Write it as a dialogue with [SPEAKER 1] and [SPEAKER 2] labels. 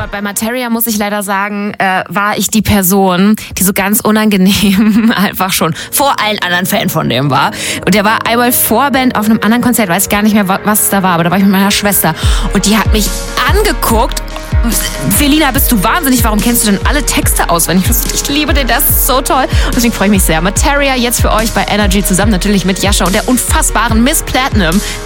[SPEAKER 1] bei Materia muss ich leider sagen, war ich die Person, die so ganz unangenehm einfach schon vor allen anderen Fan von dem war. Und der war einmal Vorband auf einem anderen Konzert, weiß ich gar nicht mehr, was es da war, aber da war ich mit meiner Schwester. Und die hat mich angeguckt. Felina, bist du wahnsinnig? Warum kennst du denn alle Texte auswendig? Ich liebe den, das ist so toll. Und deswegen freue ich mich sehr. Materia jetzt für euch bei Energy zusammen natürlich mit Jascha und der unfassbaren Miss Platinum.